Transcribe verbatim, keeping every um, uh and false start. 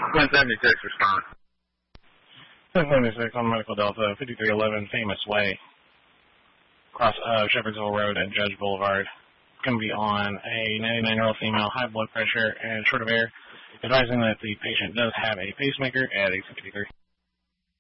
one seventy-six, response. one seventy-six on Medical Delta, fifty-three eleven Famous Way, across uh, Shepherdsville Road and Judge Boulevard. Going to be on a ninety-nine-year-old female, high blood pressure and short of air, advising that the patient does have a pacemaker at eight fifty-three.